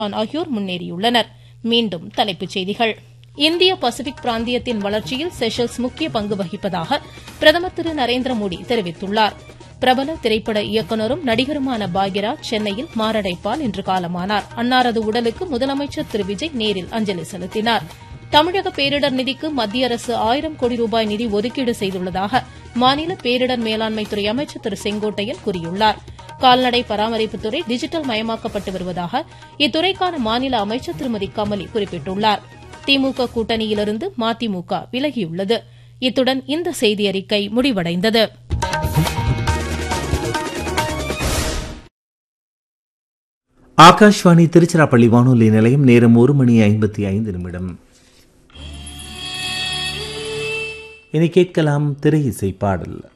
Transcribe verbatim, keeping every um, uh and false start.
ஆகியோர் முன்னேறியுள்ளனர். மீண்டும் தலைப்புச் செய்திகள். இந்திய பசிபிக் பிராந்தியத்தின் வளர்ச்சியில் செஷல்ஸ் முக்கிய பங்கு வகிப்பதாக பிரதமர் திரு நரேந்திர மோடி தெரிவித்துள்ளார். பிரபல திரைப்பட இயக்குநரும் நடிகருமான பாக்யராஜ் சென்னையில் மாரடைப்பால் இன்று காலமானார். அன்னாரது உடலுக்கு முதலமைச்சர் திரு விஜய் நேரில் அஞ்சலி செலுத்தினார். தமிழக பேரிடர் நிதிக்கு மத்திய அரசு ஆயிரம் கோடி ரூபாய் நிதி ஒதுக்கீடு செய்துள்ளதாக மாநில பேரிடர் மேலாண்மை துறை அமைச்சர் திரு செங்கோட்டையன் கூறியுள்ளார். கால்நடை பராமரிப்புத்துறை டிஜிட்டல் மயமாக்கப்பட்டு வருவதாக இத்துறைக்கான மாநில அமைச்சர் திருமதி கமலி குறிப்பிட்டுள்ளார். திமுக கூட்டணியிலிருந்து மதிமுக விலகியுள்ளது. இத்துடன் இந்த செய்தியறிக்கை முடிவடைந்தது. ஆகாஷ்வாணி திருச்சிராப்பள்ளி வானொலி நிலையம். நேரம் ஒரு மணி ஐம்பத்தி ஐந்து நிமிடம். இனி கேட்கலாம் திரை இசை பாடல்.